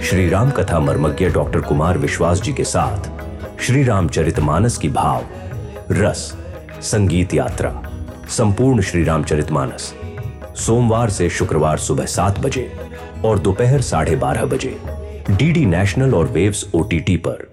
श्री राम कथा मर्मज्ञ डॉक्टर कुमार विश्वास जी के साथ श्री रामचरितमानस की भाव रस संगीत यात्रा संपूर्ण श्री रामचरितमानस सोमवार से शुक्रवार सुबह 7 बजे और दोपहर 12:30 बजे डीडी नेशनल और वेव्स OTT पर।